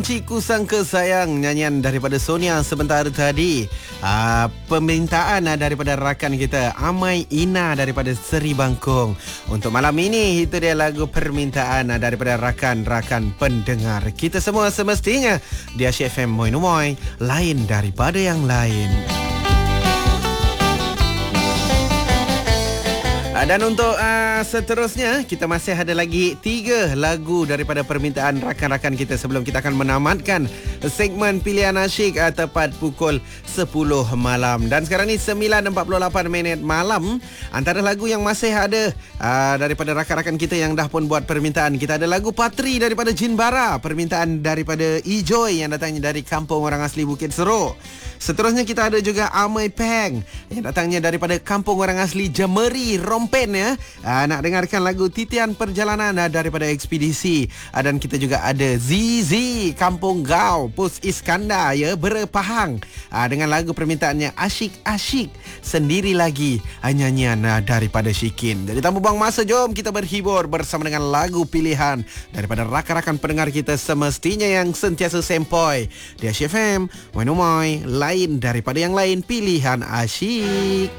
Ciku Sangka Sayang, nyanyian daripada Sonia sebentar tadi. Permintaan daripada rakan kita Amai Ina daripada Seri Bangkong. Untuk malam ini, itu dia lagu permintaan daripada rakan-rakan pendengar kita semua. Semestinya di Asyik FM Moi Numoy, lain daripada yang lain. Dan untuk seterusnya, kita masih ada lagi 3 lagu daripada permintaan rakan-rakan kita sebelum kita akan menamatkan segmen Pilihan Asyik tepat pukul 10 malam. Dan sekarang ni 9.48 malam. Antara lagu yang masih ada daripada rakan-rakan kita yang dah pun buat permintaan, kita ada lagu Patri daripada Jin Bara, permintaan daripada Ijoy yang datangnya dari kampung orang asli Bukit Seruk. Seterusnya kita ada juga Amai Peng yang datangnya daripada kampung orang asli Jemeri, Rompen ya. Nak dengarkan lagu Titian Perjalanan daripada Ekspedisi. Dan kita juga ada Zizi, Kampung Gau, Pus Iskandar ya, Berpahang. Dengan lagu permintaannya Asyik-Asyik, Sendiri Lagi, nyanyian daripada Syikin. Jadi tanpa buang masa, jom kita berhibur bersama dengan lagu pilihan daripada rakan-rakan pendengar kita semestinya yang sentiasa sempoi di Asyik FM, Moi Numoy, lain daripada yang lain, pilihan asyik.